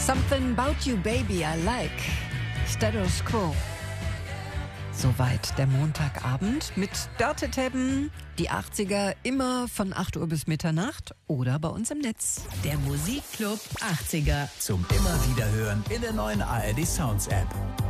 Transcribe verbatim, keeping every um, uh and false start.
Something about you, baby, I like. Status Quo. Soweit der Montagabend mit Dörte Tebben. Die achtziger immer von acht Uhr bis Mitternacht oder bei uns im Netz. Der Musikclub achtziger. Zum immer wieder hören in der neuen A R D Sounds App.